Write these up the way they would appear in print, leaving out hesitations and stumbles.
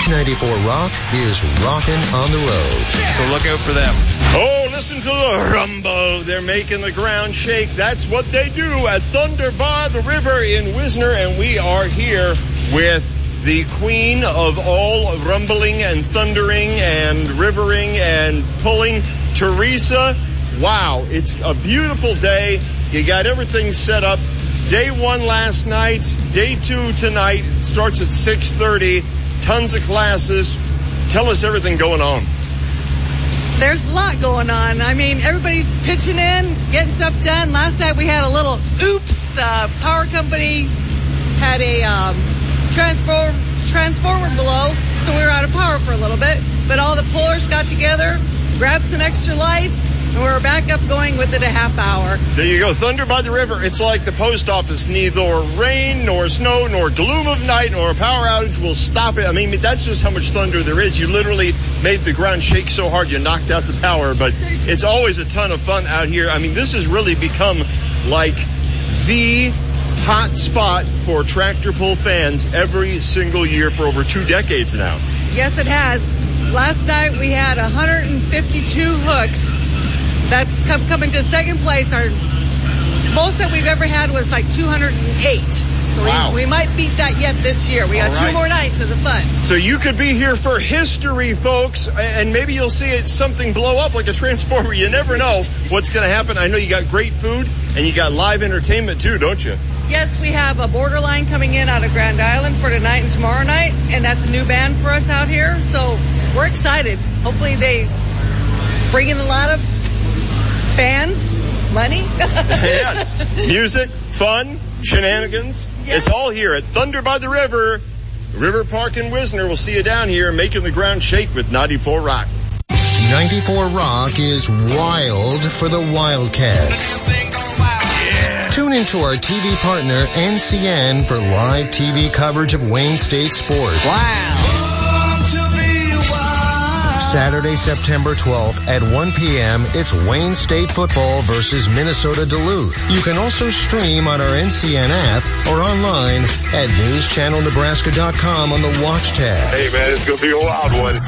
94 Rock is rocking on the road. So look out for them. Oh, listen to the rumble. They're making the ground shake. That's what they do at Thunder by the River in Wisner. And we are here with the queen of all rumbling and thundering and rivering and pulling, Teresa. Wow, it's a beautiful day. You got everything set up. Day 1 last night, day 2 tonight. It starts at 6:30. Tons of classes. Tell us everything going on. There's a lot going on. I mean, everybody's pitching in, getting stuff done. Last night we had a little oops. The power company had a transformer below, so we were out of power for a little bit. But all the pullers got together, grabbed some extra lights, and we're back up going within a half hour. There you go. Thunder by the River. It's like the post office. Neither rain, nor snow, nor gloom of night, nor a power outage will stop it. I mean, that's just how much thunder there is. You literally made the ground shake so hard you knocked out the power. But it's always a ton of fun out here. I mean, this has really become like the hot spot for tractor pull fans every single year for over 2 decades now. Yes, it has. Last night we had 152 hooks. That's coming to second place. Our most that we've ever had was like 208. So wow. we might beat that yet this year. We got 2 more nights of the fun. So you could be here for history, folks, and maybe you'll see something blow up like a transformer. You never know what's going to happen. I know you got great food and you got live entertainment too, don't you? Yes, we have a Borderline coming in out of Grand Island for tonight and tomorrow night, and that's a new band for us out here. So we're excited. Hopefully they bring in a lot of fans, money. Yes. Music, fun, shenanigans. Yes. It's all here at Thunder by the River, River Park in Wisner. We'll see you down here making the ground shake with 94 Rock. 94 Rock is wild for the Wildcats. Tune into our TV partner, NCN, for live TV coverage of Wayne State sports. Wow. Saturday, September 12th at 1 p.m., it's Wayne State football versus Minnesota Duluth. You can also stream on our NCN app or online at newschannelnebraska.com on the Watch tab. Hey, man, it's going to be a wild one.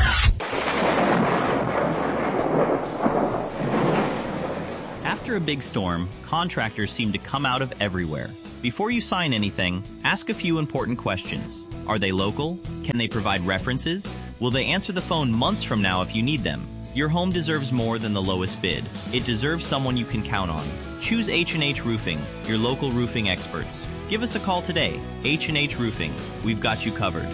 After a big storm, contractors seem to come out of everywhere. Before you sign anything, ask a few important questions. Are they local? Can they provide references? Will they answer the phone months from now if you need them? Your home deserves more than the lowest bid. It deserves someone you can count on. Choose H&H Roofing, your local roofing experts. Give us a call today. H&H Roofing. We've got you covered.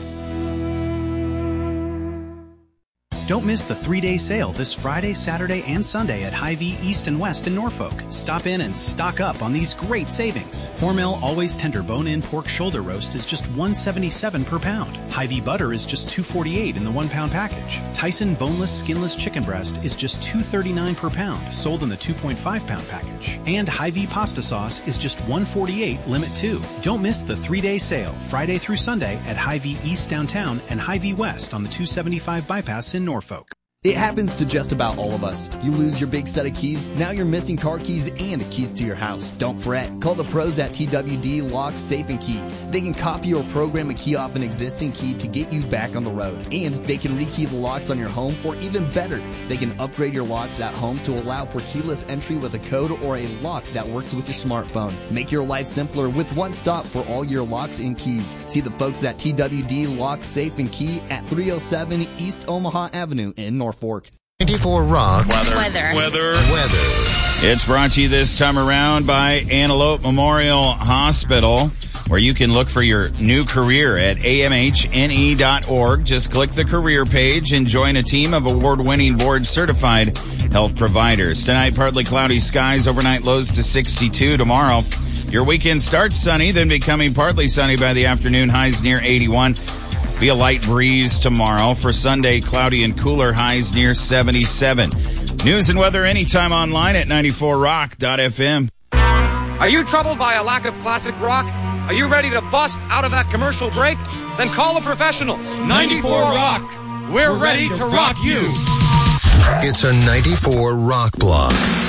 Don't miss the 3-day sale this Friday, Saturday, and Sunday at Hy-Vee East and West in Norfolk. Stop in and stock up on these great savings. Hormel Always Tender Bone-In Pork Shoulder Roast is just $1.77 per pound. Hy-Vee Butter is just $2.48 in the 1-pound package. Tyson Boneless Skinless Chicken Breast is just $2.39 per pound, sold in the 2.5-pound package. And Hy-Vee Pasta Sauce is just $1.48 Limit 2. Don't miss the 3-day sale, Friday through Sunday at Hy-Vee East Downtown and Hy-Vee West on the 275 bypass in Norfolk. It happens to just about all of us. You lose your big set of keys, now you're missing car keys and keys to your house. Don't fret. Call the pros at TWD Lock, Safe, and Key. They can copy or program a key off an existing key to get you back on the road. And they can rekey the locks on your home, or even better, they can upgrade your locks at home to allow for keyless entry with a code or a lock that works with your smartphone. Make your life simpler with one stop for all your locks and keys. See the folks at TWD Lock, Safe, and Key at 307 East Omaha Avenue in Norfolk. 94 Rock. Weather. It's brought to you this time around by Antelope Memorial Hospital, where you can look for your new career at amhne.org. Just click the career page and join a team of award-winning board-certified health providers. Tonight, partly cloudy skies, overnight lows to 62. Tomorrow, your weekend starts sunny, then becoming partly sunny by the afternoon, highs near 81. Be a light breeze tomorrow. For Sunday, cloudy and cooler, highs near 77. News and weather anytime online at 94rock.fm. Are you troubled by a lack of classic rock? Are you ready to bust out of that commercial break? Then call the professionals. 94 Rock. We're ready to rock you. It's a 94 Rock block.